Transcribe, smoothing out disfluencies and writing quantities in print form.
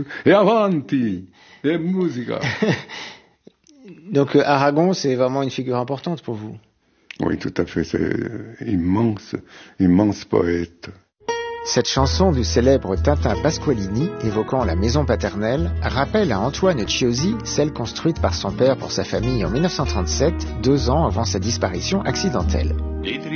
et avanti, et musica. Donc Aragon, c'est vraiment une figure importante pour vous. Oui, tout à fait, c'est immense, immense poète. Cette chanson du célèbre Tintin Pasqualini, évoquant la maison paternelle, rappelle à Antoine Ciosi celle construite par son père pour sa famille en 1937, 2 ans avant sa disparition accidentelle.